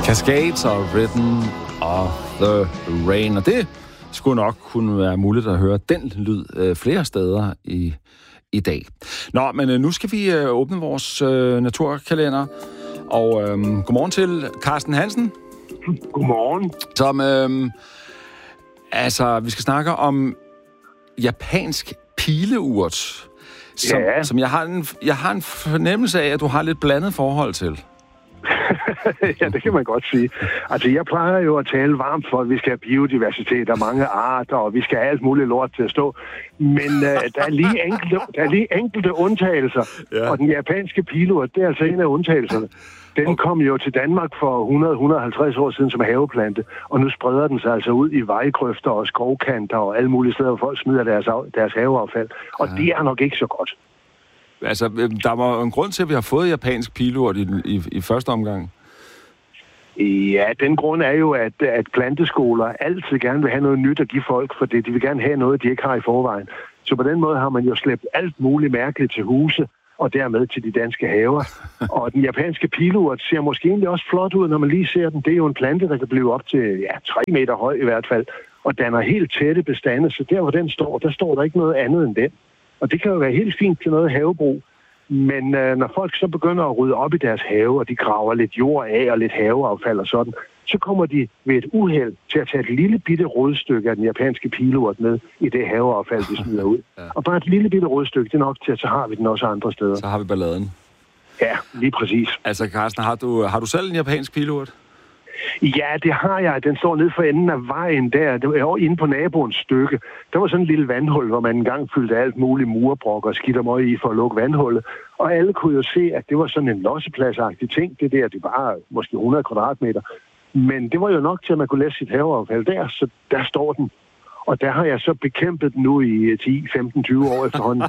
Cascades og Rhythm of the Rain. Og det skulle nok kunne være muligt at høre den lyd flere steder i dag. Nå, men nu skal vi åbne vores naturkalender. Og godmorgen til Carsten Hansen. Godmorgen. Som, vi skal snakke om japansk pileurt. Som jeg har en fornemmelse af, at du har lidt blandet forhold til. Ja, det kan man godt sige. Altså, jeg plejer jo at tale varmt for, at vi skal have biodiversitet og mange arter, og vi skal have alt muligt lort til at stå. Men der er lige enkelte undtagelser, ja. Og den japanske pileurt, det er altså en af undtagelserne. Den kom jo til Danmark for 100-150 år siden som haveplante, og nu spreder den sig altså ud i vejgrøfter og skovkanter og alle mulige steder, hvor folk smider deres haveaffald. Og det er nok ikke så godt. Altså, der var en grund til, at vi har fået japansk pileurt i første omgang. Ja, den grund er jo, at planteskoler altid gerne vil have noget nyt at give folk, for de vil gerne have noget, de ikke har i forvejen. Så på den måde har man jo slæbt alt muligt mærkeligt til huse, og dermed til de danske haver. Og den japanske pileurt ser måske egentlig også flot ud, når man lige ser den. Det er jo en plante, der kan blive op til 3 meter høj i hvert fald, og danner helt tætte bestande, så der hvor den står, der står der ikke noget andet end den. Og det kan jo være helt fint til noget havebrug. Men når folk så begynder at rydde op i deres have, og de graver lidt jord af og lidt haveaffald og sådan, så kommer de ved et uheld til at tage et lille bitte rodstykke af den japanske pileurt med i det haveaffald, de smider ud. Ja. Og bare et lille bitte rodstykke, det er nok til, at så har vi den også andre steder. Så har vi balladen. Ja, lige præcis. Altså, Carsten, har du selv en japansk pileurt? Ja, det har jeg. Den står nede for enden af vejen der. Det var inde på naboens stykke. Der var sådan en lille vandhul, hvor man engang fyldte alt muligt murbrok og skidt og møg i for at lukke vandhullet. Og alle kunne jo se, at det var sådan en lossepladsagtig ting. Det var måske 100 kvadratmeter. Men det var jo nok til, at man kunne læse sit haveaffald der, så der står den. Og der har jeg så bekæmpet den nu i 10, 15, 20 år efterhånden.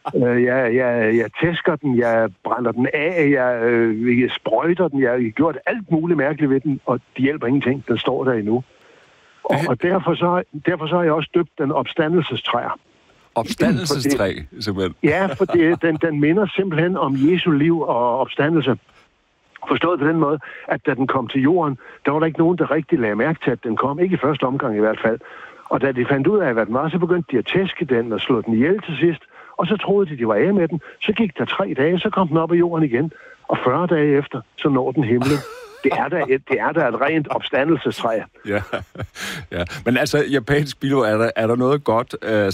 Jeg tæsker den, jeg brænder den af, jeg sprøjter den, jeg har gjort alt muligt mærkeligt ved den, og det hjælper ingenting. Den står der endnu. Og derfor så har jeg også døbt den opstandelsestræer. Opstandelsestræ, simpelthen? Ja, for den minder simpelthen om Jesu liv og opstandelse. Forstået på den måde, at da den kom til jorden, der var der ikke nogen, der rigtig lagde mærke til, at den kom. Ikke i første omgang i hvert fald. Og da de fandt ud af, hvad den var, så begyndte de at tæske den og slå den ihjel til sidst. Og så troede de var af med den. Så gik der 3 dage, så kom den op af jorden igen. Og 40 dage efter, så når den himlen. Det er da et rent opstandelsestræ. Ja. Men altså, japansk pileurt, er der noget godt?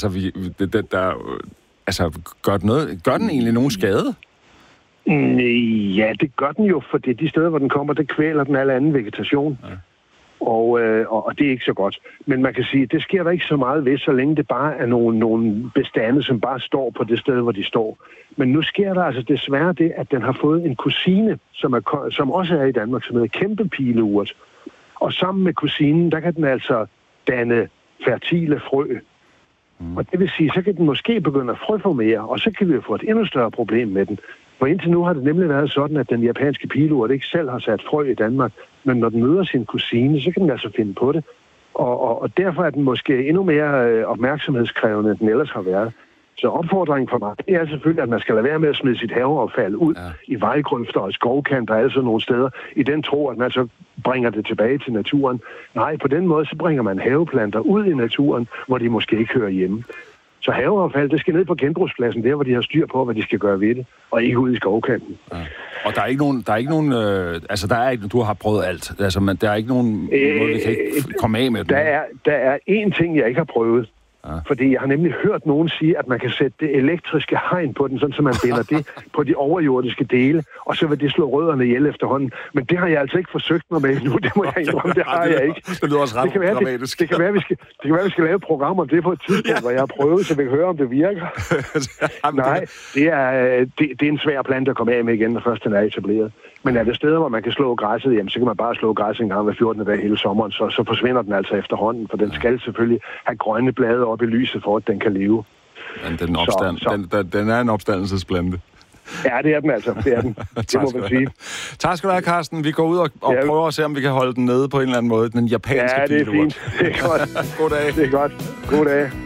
Gør den egentlig nogen skade? Ja, det gør den jo, for det de steder, hvor den kommer, det kvæler den al anden vegetation. Ja. Og det er ikke så godt. Men man kan sige, at det sker der ikke så meget ved, så længe det bare er nogle bestande, som bare står på det sted, hvor de står. Men nu sker der altså desværre det, at den har fået en kusine, som også er i Danmark, som hedder kæmpepileurt. Og sammen med kusinen, der kan den altså danne fertile frø. Og det vil sige, så kan den måske begynde at frøformere, og så kan vi jo få et endnu større problem med den. For indtil nu har det nemlig været sådan, at den japanske pileurt ikke selv har sat frø i Danmark, men når den møder sin kusine, så kan den altså finde på det. Og derfor er den måske endnu mere opmærksomhedskrævende, end den ellers har været. Så opfordringen for mig, det er selvfølgelig, at man skal lade være med at smide sit haveaffald ud i vejgrøfter og skovkanter og altså nogle steder, i den tro, at man så bringer det tilbage til naturen. Nej, på den måde, så bringer man haveplanter ud i naturen, hvor de måske ikke hører hjemme. Så haveaffald, det skal ned på genbrugspladsen, der hvor de har styr på, hvad de skal gøre ved det, og ikke ud i skovkanten. Ja. Og der er ikke nogen, du har prøvet alt. Altså, men der er ikke nogen måde, vi kan ikke komme af med det. Der er én ting, jeg ikke har prøvet. Ja. Fordi jeg har nemlig hørt nogen sige, at man kan sætte det elektriske hegn på den, sådan så man binder det på de overjordiske dele, og så vil det slå rødderne ihjel efterhånden. Men det har jeg altså ikke forsøgt mig med nu, det må jeg indrømme, det har jeg ikke. Det lyder også ret dramatisk. Det kan være, vi skal lave et program om det på et tidspunkt, hvor jeg har prøvet, så vi kan høre, om det virker. Nej, det er en svær plante at komme af med igen, når først den er etableret. Men er det steder, hvor man kan slå græsset, jamen, så kan man bare slå græsset en gang hver 14. dag hele sommeren, så forsvinder den altså efterhånden, for den skal selvfølgelig have grønne blade op i lyset, for at den kan leve. Men den er en opstandelsesplante. Ja, det er den altså. Det er den. Det må man sige. Tak skal du have, Carsten. Vi går ud og prøver at se, om vi kan holde den nede på en eller anden måde. Den japanske pileurt. Ja, det er fint. Det er godt. God dag. Det er godt. God dag.